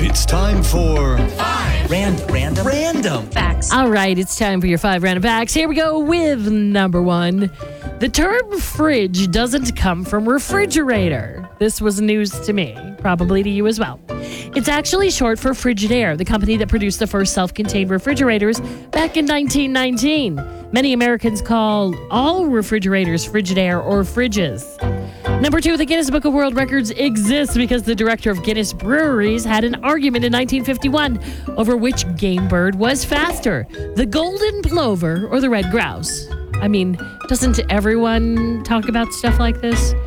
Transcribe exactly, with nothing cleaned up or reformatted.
It's time for Rand, random, random Facts. All right, it's time for your five random facts. Here we go with number one. The term fridge doesn't come from refrigerator. This was news to me, probably to you as well. It's actually short for Frigidaire, the company that produced the first self-contained refrigerators back in nineteen nineteen. Many Americans call all refrigerators Frigidaire or fridges. Number two, the Guinness Book of World Records exists because the director of Guinness Breweries had an argument in nineteen fifty-one over which game bird was faster, the golden plover or the red grouse. I mean, doesn't everyone talk about stuff like this?